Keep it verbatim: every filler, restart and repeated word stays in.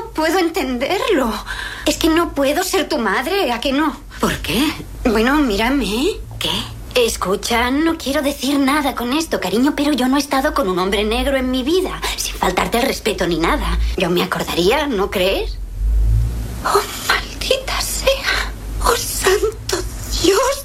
no puedo entenderlo. Es que no puedo ser tu madre, ¿a que no? ¿Por qué? Bueno, mírame. ¿Qué? Escucha, no quiero decir nada con esto, cariño, pero yo no he estado con un hombre negro en mi vida, sin faltarte el respeto ni nada. Yo me acordaría, ¿no crees? Oh, maldita sea. Oh, santo Dios.